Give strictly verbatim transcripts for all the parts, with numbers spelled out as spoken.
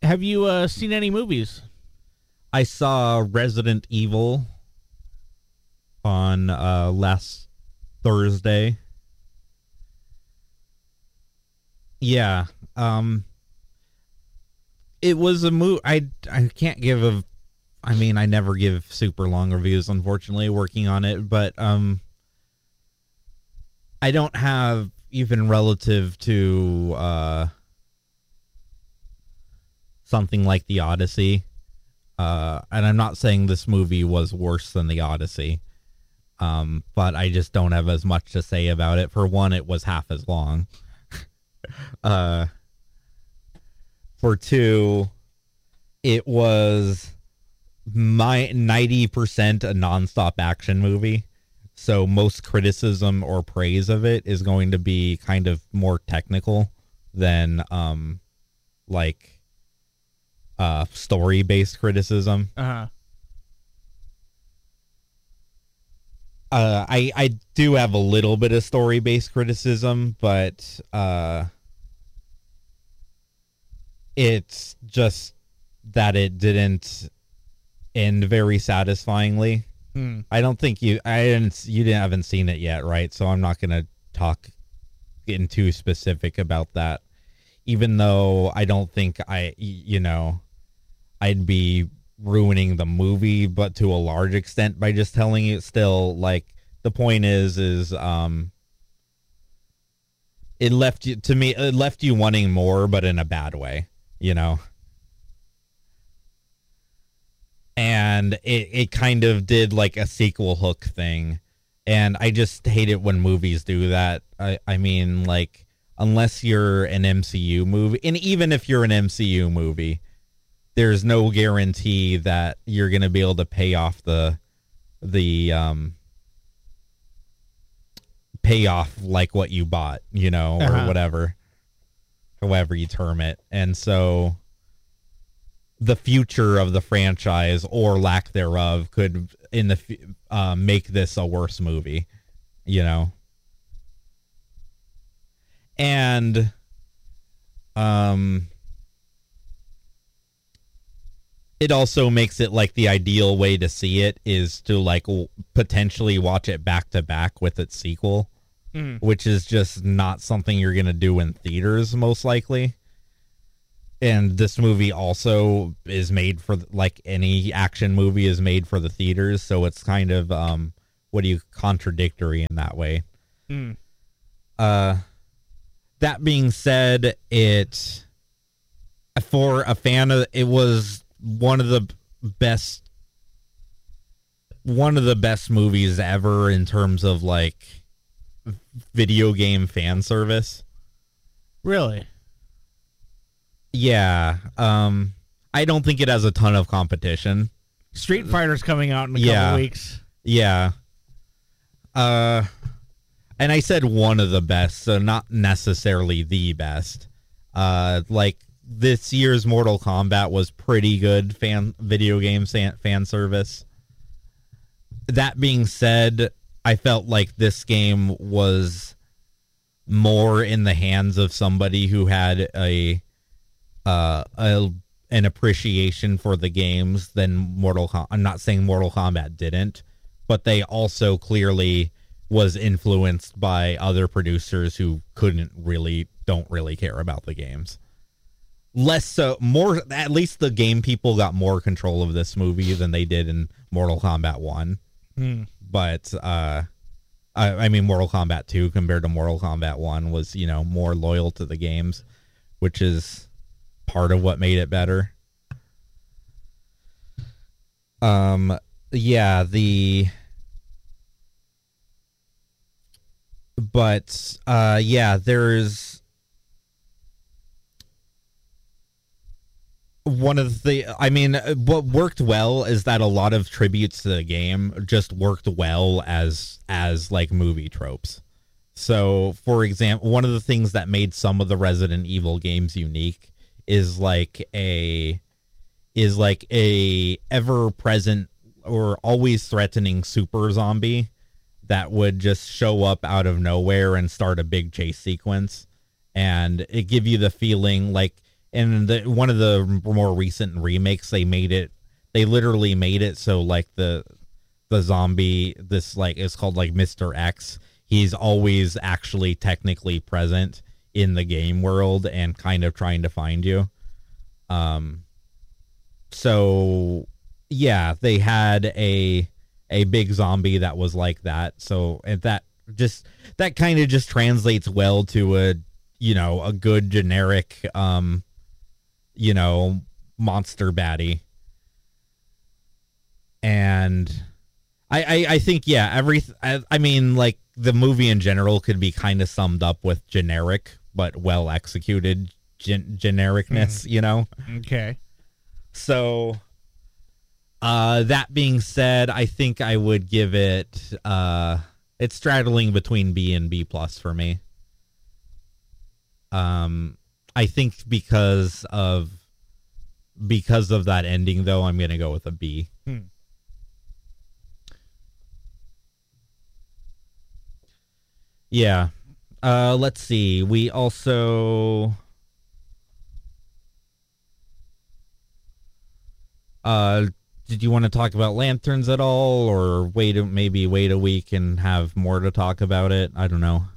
have you uh, seen any movies? I saw Resident Evil on uh, last Thursday. Yeah. Um, it was a movie. I, I can't give a... I mean, I never give super long reviews, unfortunately, working on it. But um, I don't have, even relative to uh, something like The Odyssey... Uh, and I'm not saying this movie was worse than The Odyssey, um, but I just don't have as much to say about it. For one, it was half as long. uh, for two, it was my ninety percent a nonstop action movie. So most criticism or praise of it is going to be kind of more technical than um, like... Uh, story-based criticism. Uh-huh. Uh, I I do have a little bit of story-based criticism, but uh, it's just that it didn't end very satisfyingly. Hmm. I don't think you I didn't you didn't haven't seen it yet, right? So I'm not gonna talk getting too specific about that. Even though I don't think I you know. I'd be ruining the movie, but to a large extent by just telling you. Still, like, the point is, is um, it left you, to me, it left you wanting more, but in a bad way, you know? And it, it kind of did like a sequel hook thing. And I just hate it when movies do that. I, I mean, like, unless you're an M C U movie, and even if you're an M C U movie, there's no guarantee that you're going to be able to pay off the, the, um, pay off like what you bought, you know, uh-huh. or whatever, however you term it. And so the future of the franchise or lack thereof could in the, uh, make this a worse movie, you know? And, um, it also makes it like the ideal way to see it is to like w- potentially watch it back to back with its sequel, mm. which is just not something you're going to do in theaters, most likely. And this movie also is made for, like any action movie is made for the theaters. So it's kind of, um, what do you, contradictory in that way. Mm. Uh, that being said, it, for a fan of, it was one of the best one of the best movies ever in terms of like video game fan service. Really? Yeah. Um I don't think it has a ton of competition. Street Fighter's coming out in a yeah. couple weeks. Yeah. Uh and I said one of the best, so not necessarily the best. Uh like this year's Mortal Kombat was pretty good fan video game fan service. That being said, I felt like this game was more in the hands of somebody who had a uh a, an appreciation for the games than Mortal Kombat. I'm not saying Mortal Kombat didn't, but they also clearly was influenced by other producers who couldn't really don't really care about the games. Less so, more, at least the game people got more control of this movie than they did in Mortal Kombat one. Hmm. But, uh, I, I mean, Mortal Kombat two compared to Mortal Kombat one was, you know, more loyal to the games, which is part of what made it better. Um, yeah, the, but, uh, yeah, there's, one of the, I mean, what worked well is that a lot of tributes to the game just worked well as, as like movie tropes. So, for example, one of the things that made some of the Resident Evil games unique is like a, is like a ever-present or always threatening super zombie that would just show up out of nowhere and start a big chase sequence. And it give you the feeling like, in the one of the more recent remakes, they made it. They literally made it so like the the zombie, this like it's called like Mister X. He's always actually technically present in the game world and kind of trying to find you. Um. So yeah, they had a a big zombie that was like that. So and that just that kind of just translates well to a you know a good generic um you know monster baddie. And I I, I think yeah every I, I mean like the movie in general could be kind of summed up with generic but well executed gen- genericness. Mm. You know. Okay. So, uh, that being said, I think I would give it, uh, it's straddling between B and B plus for me. Um, I think because of, because of that ending though, I'm going to go with a B. Hmm. Yeah. Uh, let's see. We also... Uh, did you want to talk about Lanterns at all, or wait, maybe wait a week and have more to talk about it? I don't know.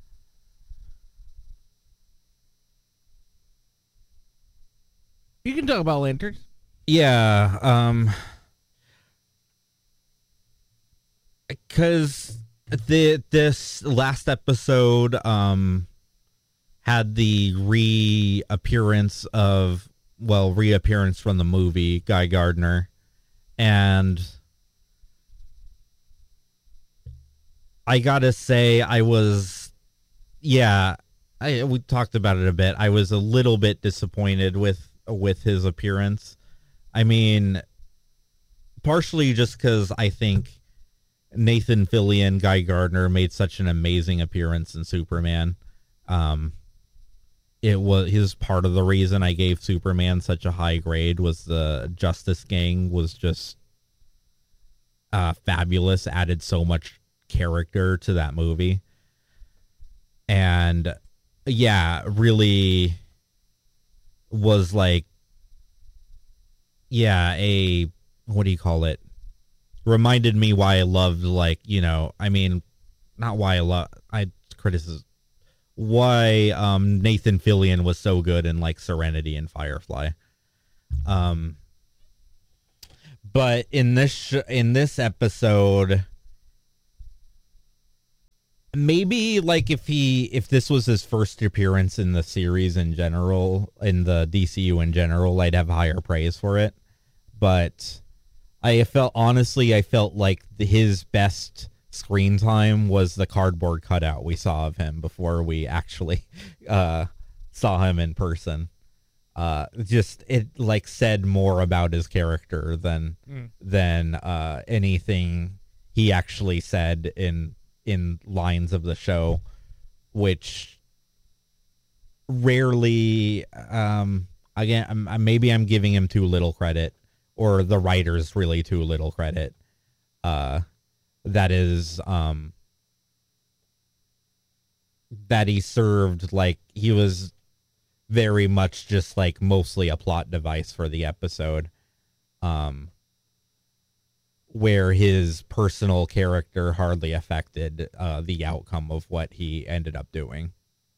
You can talk about Lanterns. Yeah, um, because the this last episode um had the reappearance of. Well, reappearance from the movie, Guy Gardner, and I gotta say, I was, yeah, I we talked about it a bit. I was a little bit disappointed with with his appearance. I mean, partially just because I think Nathan Fillion, Guy Gardner, made such an amazing appearance in Superman. Um, It was his part of the reason I gave Superman such a high grade was the Justice Gang was just uh, fabulous, added so much character to that movie. And yeah, really was like, yeah, a, what do you call it? Reminded me why I loved, like, you know, I mean, not why I love, I criticize. Why um, Nathan Fillion was so good in like Serenity and Firefly, um, but in this sh- in this episode, maybe like if he if this was his first appearance in the series in general, in the D C U in general, I'd have higher praise for it. But I felt honestly, I felt like the, his best screen time was the cardboard cutout we saw of him before we actually uh saw him in person. Uh just it like said more about his character than mm. than uh anything he actually said in in lines of the show, which rarely um again I'm, maybe I'm giving him too little credit, or the writers really too little credit. uh That is, um, that he served, like, he was very much just, like, mostly a plot device for the episode, um, where his personal character hardly affected, uh, the outcome of what he ended up doing.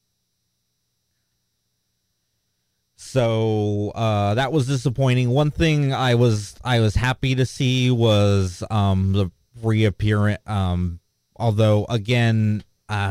So, uh, that was disappointing. One thing I was, I was happy to see was, um, the reappearance, um although again uh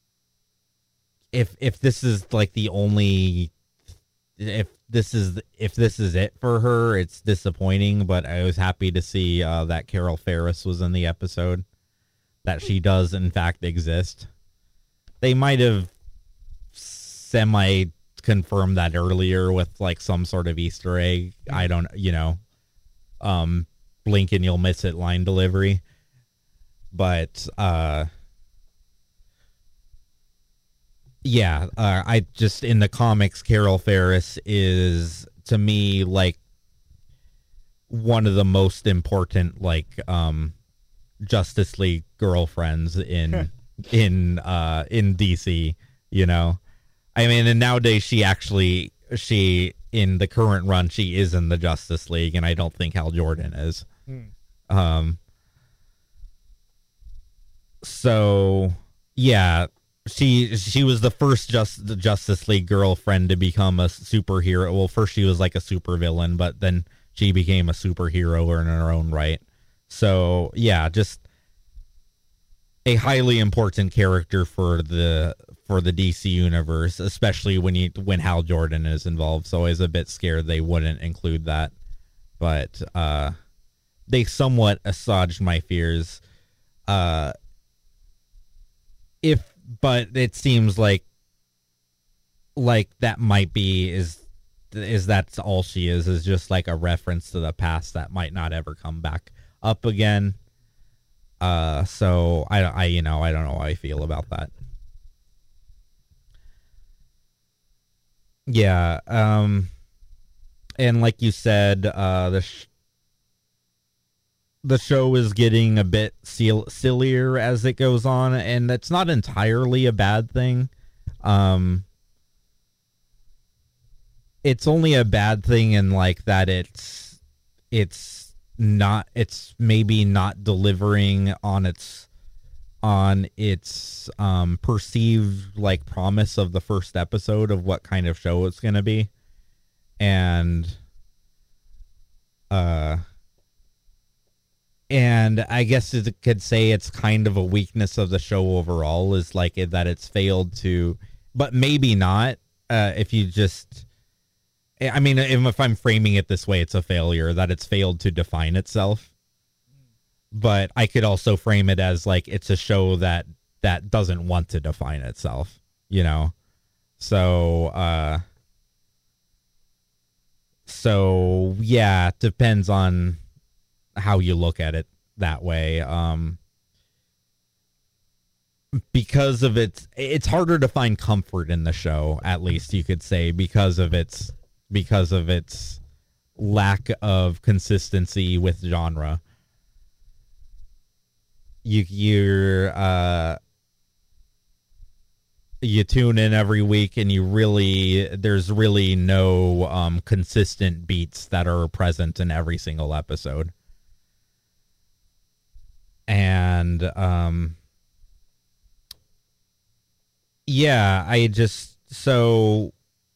if if this is like the only if this is if this is it for her, it's disappointing. But I was happy to see uh that Carol Ferris was in the episode, that she does in fact exist. They might have semi confirmed that earlier with like some sort of Easter egg. I don't, you know, um blink and you'll miss it line delivery. But uh yeah, uh, I just in the comics, Carol Ferris is to me like one of the most important like um Justice League girlfriends in in uh in D C, you know. I mean, and nowadays she actually she in the current run she is in the Justice League, and I don't think Hal Jordan is. Hmm. Um. So yeah, she she was the first just the Justice League girlfriend to become a superhero. Well, first she was like a supervillain, but then she became a superhero in her own right. So yeah, just a highly important character for the for the D C universe, especially when you when Hal Jordan is involved. So I was a bit scared they wouldn't include that, but uh, they somewhat assuaged my fears. Uh, if but it seems like like that might be is is that's all she is is just like a reference to the past that might not ever come back up again. Uh, so I, I, you know, I don't know how I feel about that. Yeah. Um, and like you said, uh, the, sh- the show is getting a bit seal- sillier as it goes on, and that's not entirely a bad thing. Um, it's only a bad thing in like that it's, it's, not it's maybe not delivering on its on its um perceived like promise of the first episode of what kind of show it's going to be. And uh and I guess it could say it's kind of a weakness of the show overall is like that it's failed to, but maybe not uh if you just I mean, if I'm framing it this way, it's a failure that it's failed to define itself. But I could also frame it as like it's a show that that doesn't want to define itself, you know. So, uh, so yeah, it depends on how you look at it that way. Um, because of its, it's harder to find comfort in the show, at least you could say, because of its. because of its lack of consistency with genre. You you're uh you tune in every week and you really there's really no um consistent beats that are present in every single episode. And um yeah, I just so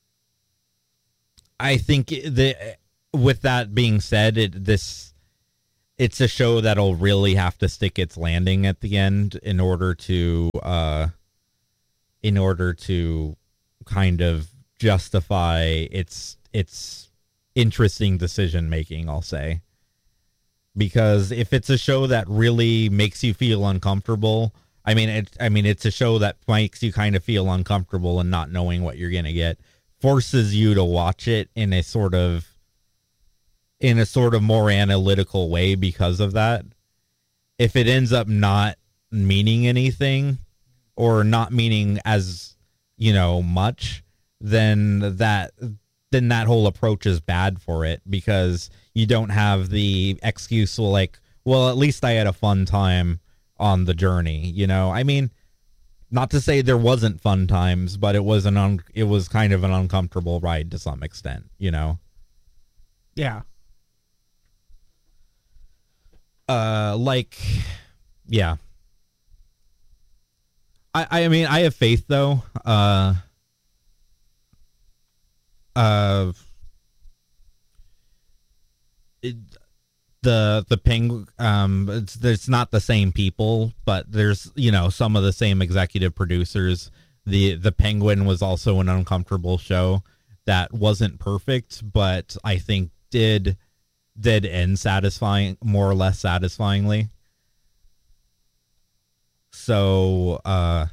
I think the with that being said, it this it's a show that'll really have to stick its landing at the end in order to uh in order to kind of justify its its interesting decision making, I'll say. Because if it's a show that really makes you feel uncomfortable, I mean it I mean it's a show that makes you kind of feel uncomfortable and not knowing what you're going to get. Forces you to watch it in a sort of in a sort of more analytical way because of that. If it ends up not meaning anything or not meaning as, you know, much, then that then that whole approach is bad for it because you don't have the excuse like, well, at least I had a fun time on the journey, you know? I mean, not to say there wasn't fun times, but it was an un- it was kind of an uncomfortable ride to some extent, you know. Yeah. Uh, like, yeah. I I mean I have faith though. Uh. Uh. It, the the penguin um it's there's not the same people, but there's, you know, some of the same executive producers. The the Penguin was also an uncomfortable show that wasn't perfect, but I think did did end satisfying more or less satisfyingly. So uh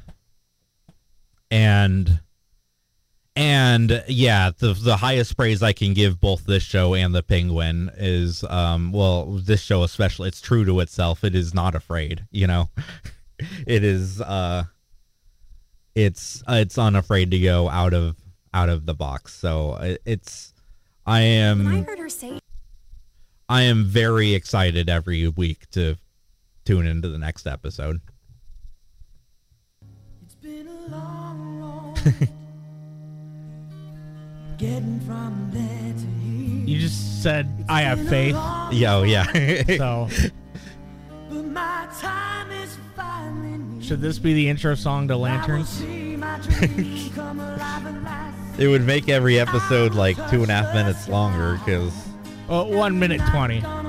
and And yeah, the the highest praise I can give both this show and the Penguin is, um, well, this show especially, it's true to itself. It is not afraid, you know. It is, uh, it's it's unafraid to go out of out of the box. So it, it's, I am, When I heard her say, I am very excited every week to tune into the next episode. It's been a long, long You just said I have faith. Yo, yeah. So should this be the intro song to Lanterns? It would make every episode like two and a half minutes longer because Oh, one minute twenty.